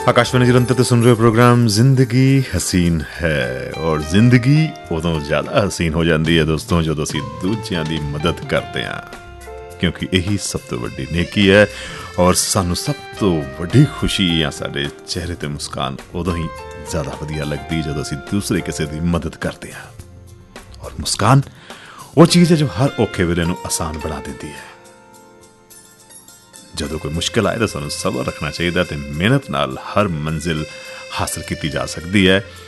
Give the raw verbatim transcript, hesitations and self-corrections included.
आकाशवाणी जलंधर ते सुन रहे हो प्रोग्राम जिंदगी हसीन है और जिंदगी उदों ज़्यादा हसीन हो जाती है दोस्तों जो असीं दूजियां दी मदद करते हैं, क्योंकि यही सब तो वड्डी नेकी है और सानू सब तो वड्डी खुशी या साडे चेहरे ते मुस्कान उदों ही ज़्यादा वधिया लगदी जो असीं दूसरे किसी दी मदद करते हैं। और मुस्कान वो चीज़ है जो हर औखे वेले नूं आसान बना देती है। जदों कोई मुश्किल आए तो सानू सबर रखना चाहिए ते मेहनत नाल हर मंजिल हासिल की जा सकती है।